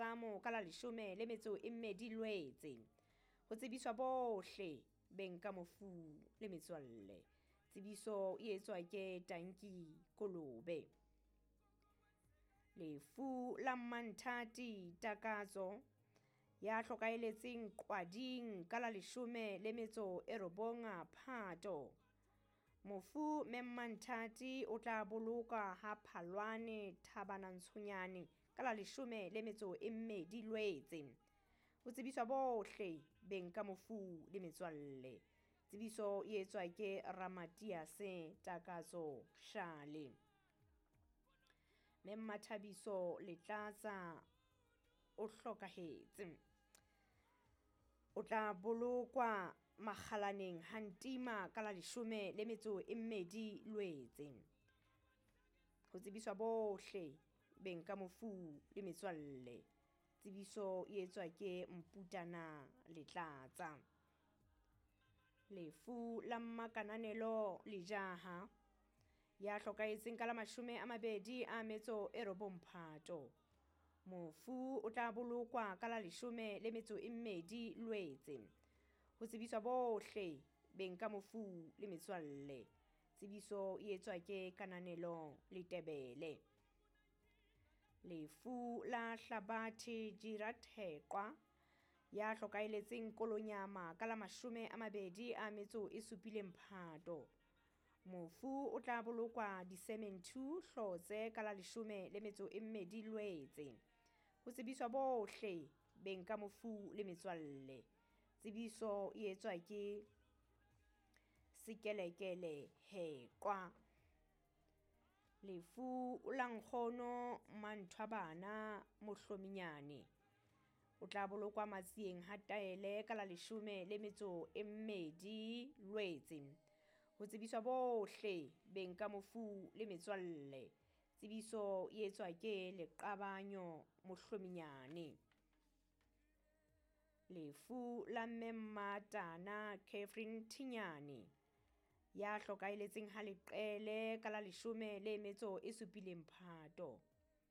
Labohlano ka la 12 Lwetse. Ho tsebiswa bohle beng ka mofu le metswalle. Tsebiso e etswa ke Tanki Kolobe. Lefu la Manthati Takatso ya hlokaeletseng Qwading ka la 19 Phato. Mofu Manthati o tla boloka ha Phalwane Thabanantshonyane ka la 12 Lwetse. Ho tsebiswa bohle beng ka mofu le metswalle. Tsebiso e etswa ke Ramatias Takatso Shale. Mathabiso Letlatsa o hlokahetse. O tla bolokwa Makgalaneng ha Ntima ka la 12 Lwetse. Ho tsebiswa bohle beng ka mofu le metswalle. Tsebiso e etswa ke Mputana Letlatsa. Lefu la Makananelo Lejaha ya hlokahetseng ka la 29 Phato. Mofu o tla bolokwa ka la 12 Lwetse. Ho tsebiswa bohle beng ka mofu le metswalle. Tsebiso e etswa ke Kananelo Letebele. Lefu la Hlabathe Jiratheqwa ya hlokaeletseng Kolonyama ka la 27 Phato. Mofu o tla bolokwa Disemeng 2 Hlotse ka la 12 Lwetse. Ho tsebiswa bohle beng ka mofu le metswalle. Tsebiso e etswa ke Sekelekele Heqwa. Lefu la Nkgono Manthwabana Mohlominyane o tla bolokwa Matsieng ha Taele ka la 12 Lwetse. Ho tsebiswa bohle beng ka mofu le metswalle. Tsebiso e etswa ke Leqabanyo Mohlominyane. Lefu la Mmatana Catherine Thinyane ya hlokaeletseng ha Leqele ka la 17 Phato.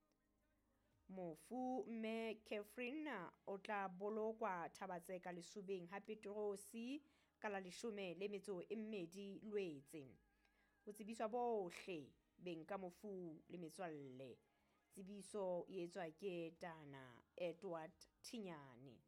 Mofu Mme Catherine o tla bolokwa Thabatseka Lesubeng ha Petrosi ka la 12 Lwetse. Ho tsebiswa bohle beng ka mofu le metswalle. Tsebiso e etswa ke Tana Edward Thinyane.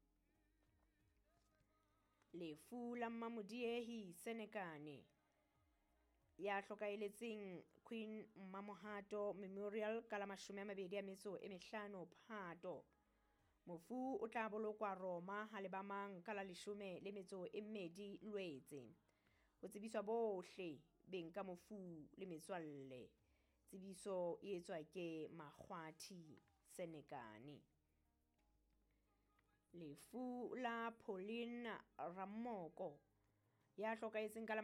Lefu la Mmamodiehi Senekane ya hlokaeletseng Queen Mmamohato Memorial ka la 25 Phato. Mofu o tla bolokwa Roma ha Lebamang ka la 12 Lwetse. Ho tsebiswa bohle beng ka mofu le metswalle. Tsebiso e etswa ke Makgwathi Senekane. Lefu la Pauline Ramoko ya hlokaetseng ka la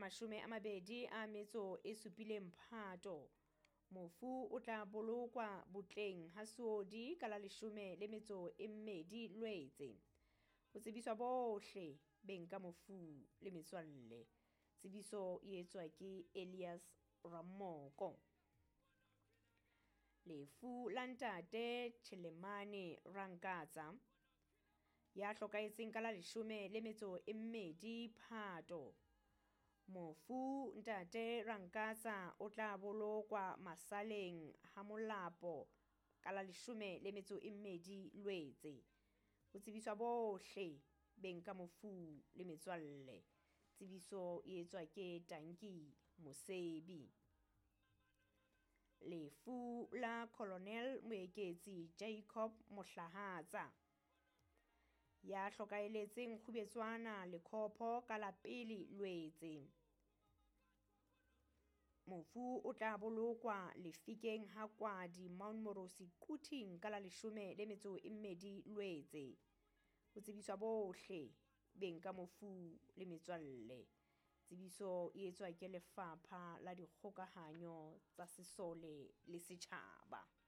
27 Phato. Mofu o tla bolokwa Botleng ha Suodi ka la 12 Lwetse. Ho tsebiswa bohle beng ka mofu le metswalle. Tsebiso e etswa ke Elias Ramoko. Lefu la Ntate Chelemane Rankatsa ya hlokaetseng ka la 12 Phato. Mofu Ntate Rankatsa o tla bolokwa Masaleng ha Molapo ka la 12 Lwetse. Ho tsebiswa bohle beng ka mofu le metswalle. Tsebiso e etswa ke Tanki Mosebi. Lefu la Colonel Moeketsi Jacob Mohlahatsa ya hlokaeletseng Khubetswana Lekhopho ka la 1 Lwetse. Mofu o tla bolokwa Lefikeng ha Qwadi Mount Morosi Quthing ka la 12 Lwetse. Ho tsebiswa bohle beng ka mofu le metswalle. Tsebiso e etswa ke Lefapha la Dikgokahanyo tsa Sesole le Setjhaba.